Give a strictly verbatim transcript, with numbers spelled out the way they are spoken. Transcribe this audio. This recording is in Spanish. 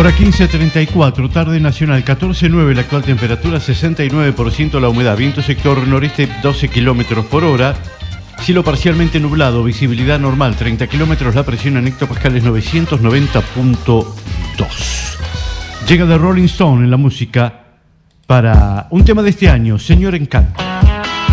Hora quince treinta y cuatro, tarde nacional, catorce nueve la actual temperatura, sesenta y nueve por ciento la humedad, viento sector noreste doce kilómetros por hora, cielo parcialmente nublado, visibilidad normal treinta kilómetros, la presión en hectopascales novecientos noventa punto dos. Llega The Rolling Stone en la música para un tema de este año, Señor Encanto.